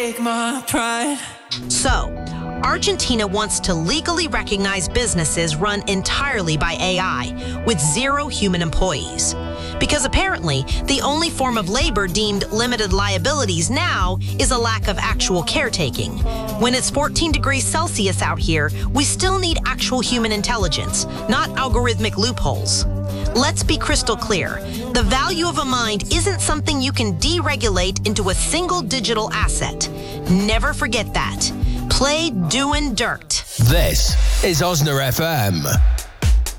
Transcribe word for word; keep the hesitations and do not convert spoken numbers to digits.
take my pride. So, Argentina wants to legally recognize businesses run entirely by A I, with zero human employees. Because apparently, the only form of labor deemed limited liabilities now is a lack of actual caretaking. When it's fourteen degrees Celsius out here, we still need actual human intelligence, not algorithmic loopholes. Let's be crystal clear. The value of a mind isn't something you can deregulate into a single digital asset. Never forget that. Play doing dirt. This is Osna F M.